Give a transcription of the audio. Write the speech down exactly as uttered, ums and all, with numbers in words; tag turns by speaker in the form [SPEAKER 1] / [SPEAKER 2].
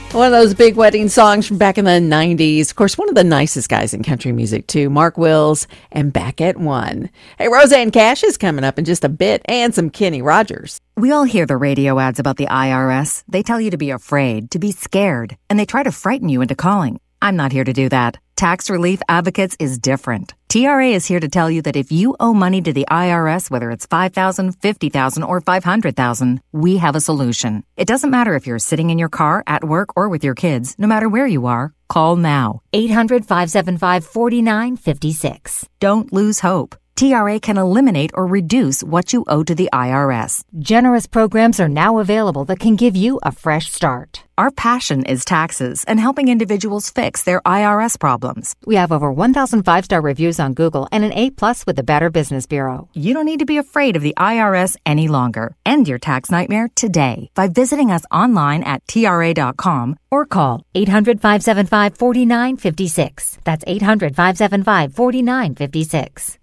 [SPEAKER 1] One of those big wedding songs from back in the nineties. Of course, one of the nicest guys in country music, too. Mark Wills and Back at One. Hey, Roseanne Cash is coming up in just a bit, and some Kenny Rogers.
[SPEAKER 2] We all hear the radio ads about the I R S. They tell you to be afraid, to be scared, and they try to frighten you into calling. I'm not here to do that. Tax Relief Advocates is different. T R A is here to tell you that if you owe money to the I R S, whether it's five thousand dollars, fifty thousand dollars, or five hundred thousand dollars, we have a solution. It doesn't matter if you're sitting in your car, at work, or with your kids. No matter where you are, call now.
[SPEAKER 3] eight hundred, five seven five, four nine five six.
[SPEAKER 2] Don't lose hope. T R A can eliminate or reduce what you owe to the I R S.
[SPEAKER 3] Generous programs are now available that can give you a fresh start.
[SPEAKER 2] Our passion is taxes and helping individuals fix their I R S problems.
[SPEAKER 3] We have over one thousand five-star reviews on Google and an A plus with the Better Business Bureau.
[SPEAKER 2] You don't need to be afraid of the I R S any longer. End your tax nightmare today by visiting us online at T R A dot com
[SPEAKER 3] or call eight hundred, five seven five, four nine five six. That's eight hundred, five seven five, four nine five six.